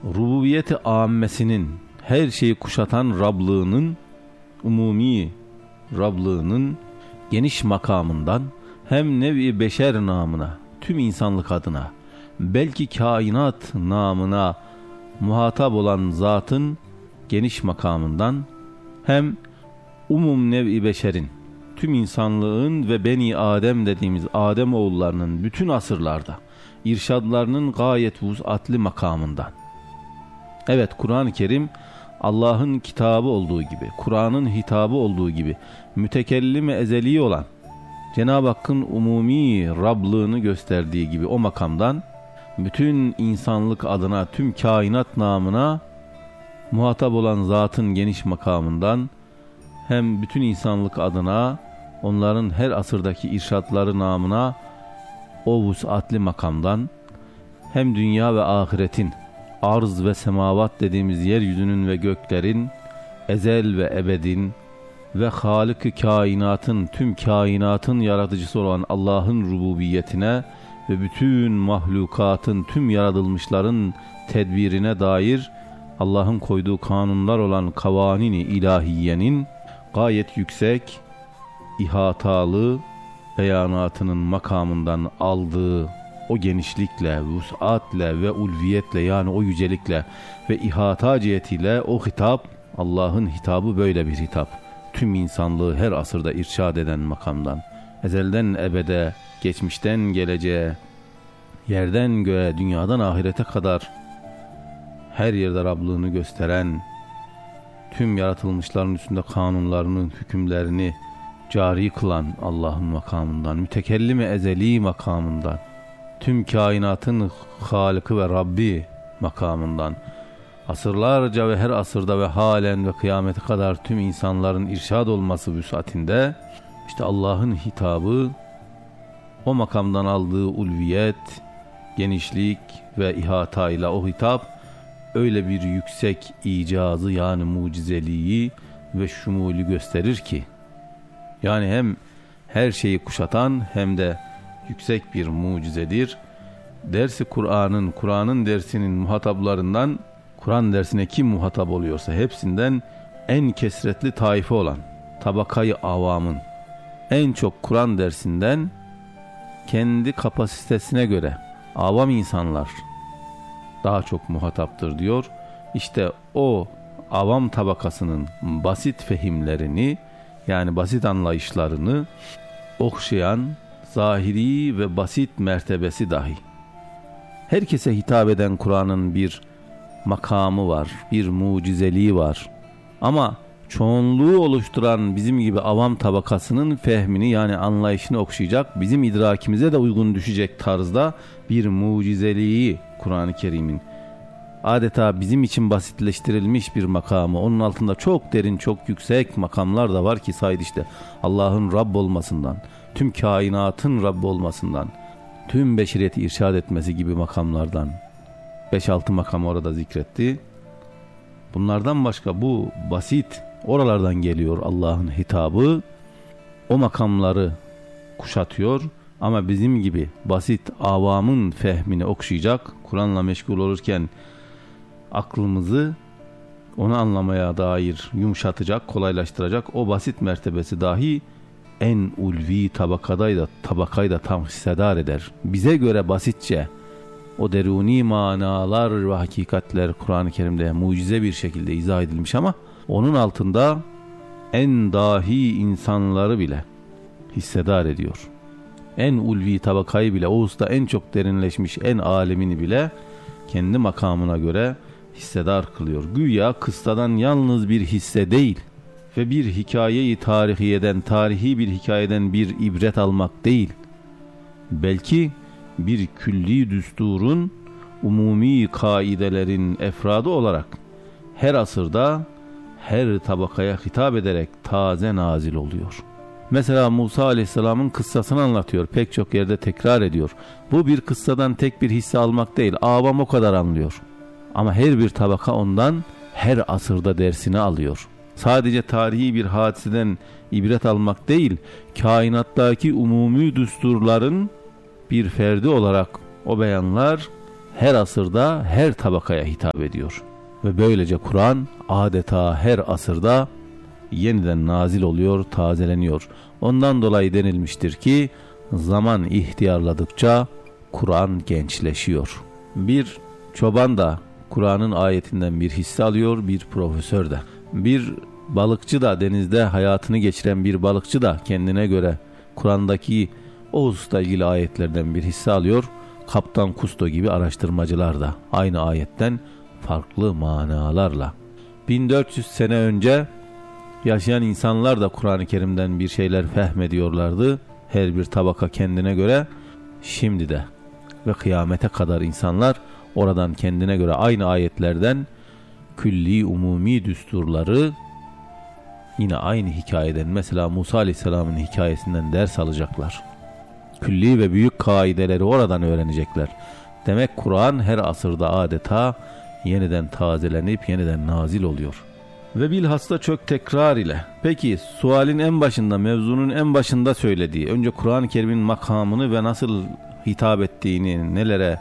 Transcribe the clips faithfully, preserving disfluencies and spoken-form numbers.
rububiyeti âmmesinin, her şeyi kuşatan Rablığının, umumi Rablığının geniş makamından hem nev-i beşer namına, tüm insanlık adına, belki kainat namına muhatap olan zatın geniş makamından, hem umum nev-i beşerin, tüm insanlığın ve Beni Adem dediğimiz Adem oğullarının bütün asırlarda irşadlarının gayet vus'atli makamından. Evet, Kur'an-ı Kerim Allah'ın kitabı olduğu gibi, Kur'an'ın hitabı olduğu gibi mütekellim-i ezeli olan Cenab-ı Hakk'ın umumi Rablığını gösterdiği gibi o makamdan bütün insanlık adına, tüm kainat namına muhatap olan zatın geniş makamından, hem bütün insanlık adına onların her asırdaki irşatları namına o vus'atli makamdan, hem dünya ve ahiretin, arz ve semavat dediğimiz yeryüzünün ve göklerin, ezel ve ebedin ve Halık-ı kainatın, tüm kainatın yaratıcısı olan Allah'ın rububiyetine ve bütün mahlukatın, tüm yaratılmışların tedbirine dair Allah'ın koyduğu kanunlar olan kavanin-i ilahiyenin gayet yüksek, ihatalı beyanatının makamından aldığı o genişlikle, vus'atle ve ulviyetle, yani o yücelikle ve ihata cihetiyle o hitap, Allah'ın hitabı böyle bir hitap. Tüm insanlığı her asırda irşad eden makamdan, ezelden ebede, geçmişten geleceğe, yerden göğe, dünyadan ahirete kadar her yerde Rablığını gösteren, tüm yaratılmışların üstünde kanunlarının, hükümlerini cari kılan Allah'ın makamından, mütekellim-i ezeli makamından, tüm kainatın Halık'ı ve Rabbi makamından, asırlarca ve her asırda ve halen ve kıyamete kadar tüm insanların irşad olması vüsatinde, işte Allah'ın hitabı, o makamdan aldığı ulviyet, genişlik ve ihatayla o hitap öyle bir yüksek icazı, yani mucizeliği ve şumulü gösterir ki, yani hem her şeyi kuşatan hem de yüksek bir mucizedir. Dersi Kur'an'ın, Kur'an'ın dersinin muhataplarından, Kur'an dersine kim muhatap oluyorsa hepsinden en kesretli taife olan tabakayı avamın en çok Kur'an dersinden kendi kapasitesine göre avam insanlar daha çok muhataptır diyor. İşte o avam tabakasının basit fehimlerini, yani basit anlayışlarını okşayan zahiri ve basit mertebesi dahi, herkese hitap eden Kur'an'ın bir makamı var, bir mucizeliği var. Ama çoğunluğu oluşturan bizim gibi avam tabakasının fehmini, yani anlayışını okşayacak, bizim idrakimize de uygun düşecek tarzda bir mucizeliği Kur'an-ı Kerim'in, adeta bizim için basitleştirilmiş bir makamı, onun altında çok derin, çok yüksek makamlar da var ki saydı işte Allah'ın Rabb olmasından, tüm kainatın Rabb olmasından, tüm beşeriyeti irşad etmesi gibi makamlardan beş altı makam orada zikretti. Bunlardan başka bu basit, oralardan geliyor Allah'ın hitabı, o makamları kuşatıyor. Ama bizim gibi basit avamın fehmini okşayacak, Kur'an'la meşgul olurken aklımızı onu anlamaya dair yumuşatacak, kolaylaştıracak o basit mertebesi dahi en ulvi tabakayı da, tabakayı da tam hissedar eder. Bize göre basitçe o deruni manalar ve hakikatler Kur'an-ı Kerim'de mucize bir şekilde izah edilmiş ama onun altında en dahi insanları bile hissedar ediyor. En ulvi tabakayı bile, o usta en çok derinleşmiş en alemini bile kendi makamına göre hissedar kılıyor. Güya kıssadan yalnız bir hisse değil ve bir hikayeyi tarihiyeden, tarihi bir hikayeden bir ibret almak değil, belki bir külli düsturun, umumi kaidelerin efradı olarak her asırda her tabakaya hitap ederek taze nazil oluyor. Mesela Musa Aleyhisselam'ın kıssasını anlatıyor. Pek çok yerde tekrar ediyor. Bu bir kıssadan tek bir hisse almak değil. Avam o kadar anlıyor. Ama her bir tabaka ondan her asırda dersini alıyor. Sadece tarihi bir hadiseden ibret almak değil, kainattaki umumi düsturların bir ferdi olarak o beyanlar her asırda her tabakaya hitap ediyor. Ve böylece Kur'an adeta her asırda yeniden nazil oluyor, tazeleniyor. Ondan dolayı denilmiştir ki zaman ihtiyarladıkça Kur'an gençleşiyor. Bir çoban da Kur'an'ın ayetinden bir hisse alıyor, bir profesör de. Bir balıkçı da, denizde hayatını geçiren bir balıkçı da kendine göre Kur'an'daki o hususla ilgili ayetlerden bir hisse alıyor. Kaptan Kusto gibi araştırmacılar da aynı ayetten farklı manalarla. bin dört yüz sene önce yaşayan insanlar da Kur'an-ı Kerim'den bir şeyler fehmediyorlardı. Her bir tabaka kendine göre. Şimdi de ve kıyamete kadar insanlar oradan kendine göre aynı ayetlerden külli umumi düsturları, yine aynı hikayeden, mesela Musa Aleyhisselam'ın hikayesinden ders alacaklar. Külli ve büyük kaideleri oradan öğrenecekler. Demek Kur'an her asırda adeta yeniden tazelenip yeniden nazil oluyor. Ve bilhassa çok tekrar ile. Peki sualin en başında, mevzunun en başında söylediği, önce Kur'an-ı Kerim'in makamını ve nasıl hitap ettiğini, nelere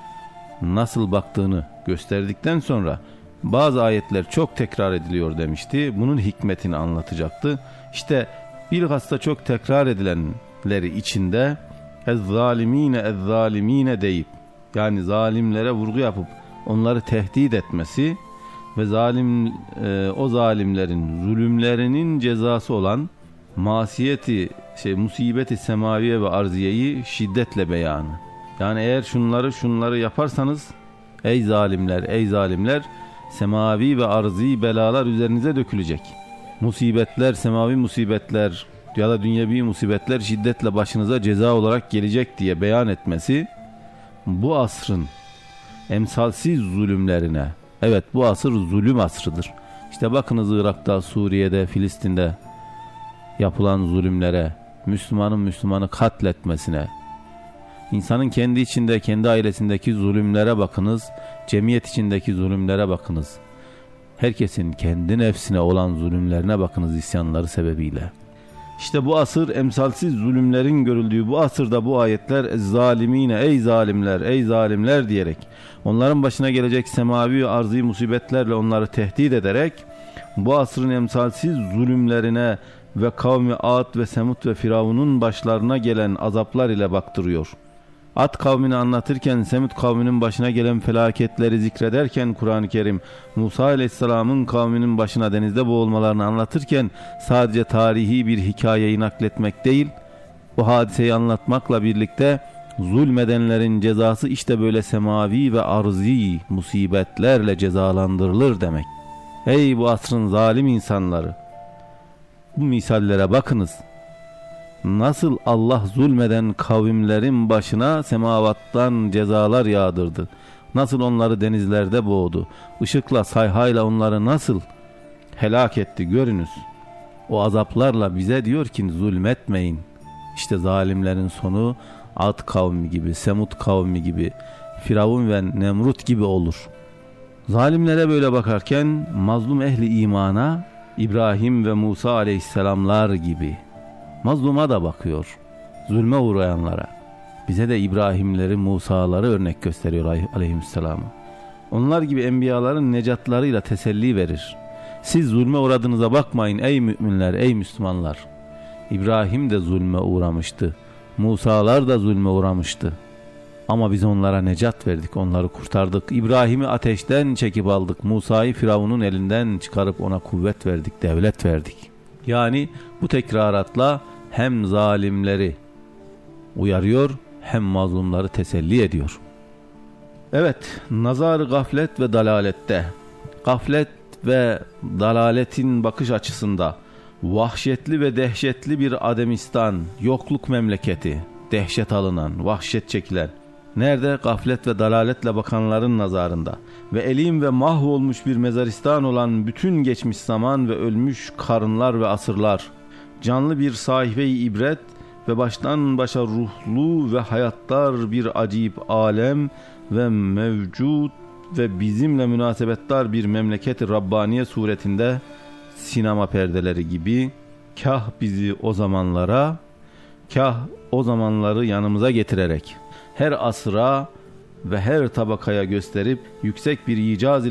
nasıl baktığını gösterdikten sonra bazı ayetler çok tekrar ediliyor demişti. Bunun hikmetini anlatacaktı. İşte bilhassa çok tekrar edilenleri içinde ez-zalimine ez-zalimine deyip, yani zalimlere vurgu yapıp onları tehdit etmesi ve zalim e, o zalimlerin zulümlerinin cezası olan masiyeti, şey musibeti semaviye ve arziyeyi şiddetle beyanı. Yani eğer şunları şunları yaparsanız ey zalimler, ey zalimler, semavi ve arzi belalar üzerinize dökülecek. Musibetler, semavi musibetler ya da dünyevi musibetler şiddetle başınıza ceza olarak gelecek diye beyan etmesi, bu asrın emsalsiz zulümlerine, evet bu asır zulüm asrıdır. İşte bakınız Irak'ta, Suriye'de, Filistin'de yapılan zulümlere, Müslümanın Müslümanı katletmesine, insanın kendi içinde, kendi ailesindeki zulümlere bakınız, cemiyet içindeki zulümlere bakınız. Herkesin kendi nefsine olan zulümlerine bakınız isyanları sebebiyle. İşte bu asır emsalsiz zulümlerin görüldüğü bu asırda bu ayetler zalimine, ey zalimler, ey zalimler diyerek, onların başına gelecek semavi ve arzi musibetlerle onları tehdit ederek bu asrın emsalsiz zulümlerine ve kavmi Ad ve Semud ve Firavun'un başlarına gelen azaplar ile baktırıyor. Ad kavmini anlatırken, Semud kavminin başına gelen felaketleri zikrederken Kur'an-ı Kerim, Musa Aleyhisselam'ın kavminin başına denizde boğulmalarını anlatırken sadece tarihi bir hikayeyi nakletmek değil, bu hadiseyi anlatmakla birlikte zulmedenlerin cezası işte böyle semavi ve arzi musibetlerle cezalandırılır demek. Ey bu asrın zalim insanları! Bu misallere bakınız. Nasıl Allah zulmeden kavimlerin başına semavattan cezalar yağdırdı. Nasıl onları denizlerde boğdu. Işıkla, sayhayla onları nasıl helak etti görünüz. O azaplarla bize diyor ki zulmetmeyin. İşte zalimlerin sonu Ad kavmi gibi, Semud kavmi gibi, Firavun ve Nemrut gibi olur. Zalimlere böyle bakarken mazlum ehli imana İbrahim ve Musa aleyhisselamlar gibi mazluma da bakıyor, zulme uğrayanlara. Bize de İbrahimleri, Musa'ları örnek gösteriyor aleyhisselamı. Onlar gibi enbiyaların necatlarıyla teselli verir. Siz zulme uğradığınıza bakmayın ey müminler, ey Müslümanlar. İbrahim de zulme uğramıştı. Musa'lar da zulme uğramıştı. Ama biz onlara necat verdik, onları kurtardık. İbrahim'i ateşten çekip aldık. Musa'yı Firavun'un elinden çıkarıp ona kuvvet verdik, devlet verdik. Yani bu tekraratla hem zalimleri uyarıyor hem mazlumları teselli ediyor. Evet, nazar-ı gaflet ve dalalette, gaflet ve dalaletin bakış açısında vahşetli ve dehşetli bir Ademistan, yokluk memleketi, dehşet alınan, vahşet çekilen, nerede? Gaflet ve dalaletle bakanların nazarında ve elim ve mahvolmuş bir mezaristan olan bütün geçmiş zaman ve ölmüş karınlar ve asırlar, canlı bir sahife-i ibret ve baştan başa ruhlu ve hayattar bir acayip alem ve mevcut ve bizimle münasebettar bir memleket-i Rabbaniye suretinde sinema perdeleri gibi kah bizi o zamanlara, kah o zamanları yanımıza getirerek her asra ve her tabakaya gösterip yüksek bir icaz